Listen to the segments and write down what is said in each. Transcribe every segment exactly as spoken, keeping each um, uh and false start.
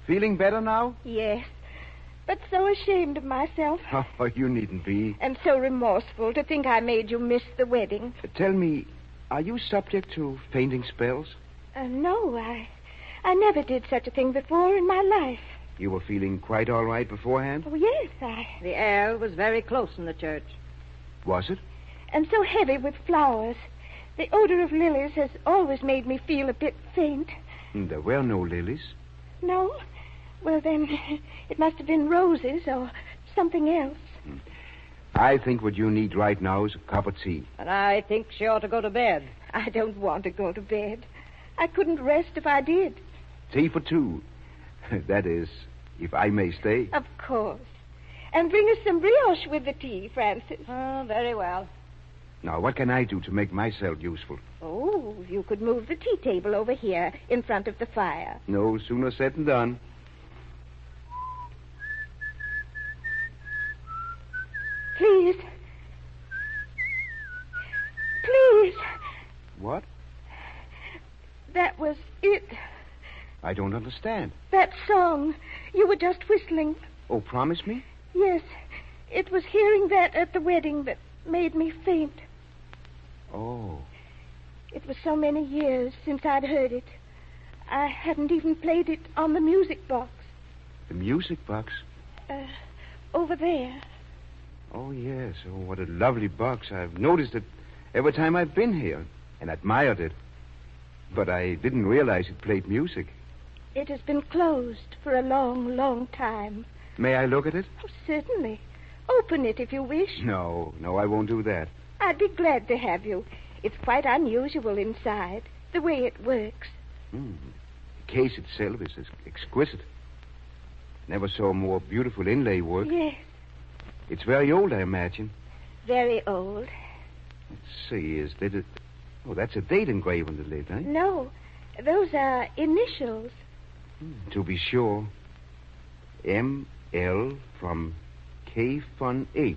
Feeling better now? Yes, but so ashamed of myself. Oh, you needn't be. And so remorseful to think I made you miss the wedding. Uh, tell me, are you subject to fainting spells? Uh, no, I, I never did such a thing before in my life. You were feeling quite all right beforehand? Oh, yes, I... The air was very close in the church. Was it? And so heavy with flowers. The odor of lilies has always made me feel a bit faint. There were no lilies. No? Well, then, it must have been roses or something else. I think what you need right now is a cup of tea. And I think she ought to go to bed. I don't want to go to bed. I couldn't rest if I did. Tea for two. That is, if I may stay. Of course. And bring us some brioche with the tea, Francis. Oh, very well. Now, what can I do to make myself useful? Oh, you could move the tea table over here in front of the fire. No sooner said than done. Please. Please. What? That was it. I don't understand. That song you were just whistling. Oh, promise me? Yes. It was hearing that at the wedding that made me faint. Oh. It was so many years since I'd heard it. I hadn't even played it on the music box. The music box? Uh, over there. Oh, yes. Oh, what a lovely box. I've noticed it every time I've been here and admired it. But I didn't realize it played music. It has been closed for a long, long time. May I look at it? Oh, certainly. Open it if you wish. No, no, I won't do that. I'd be glad to have you. It's quite unusual inside, the way it works. Mm. The case itself is exquisite. Never saw more beautiful inlay work. Yes. It's very old, I imagine. Very old. Let's see, is that a... Oh, that's a date engraved on the lid, eh? No, those are initials. Hmm, to be sure. M L from K von H.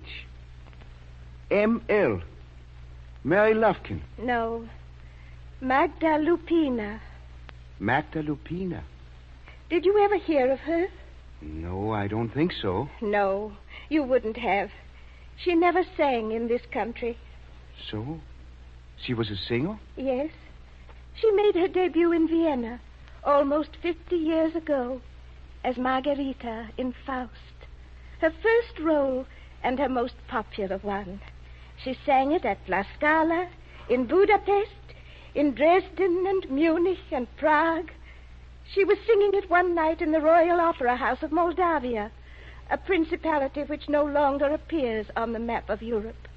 M L. Mary Lufkin. No. Magda Lupina. Magda Lupina. Did you ever hear of her? No, I don't think so. No, you wouldn't have. She never sang in this country. So? She was a singer? Yes. She made her debut in Vienna almost fifty years ago as Margarita in Faust. Her first role and her most popular one. She sang it at La Scala, in Budapest, in Dresden and Munich and Prague. She was singing it one night in the Royal Opera House of Moldavia, a principality which no longer appears on the map of Europe.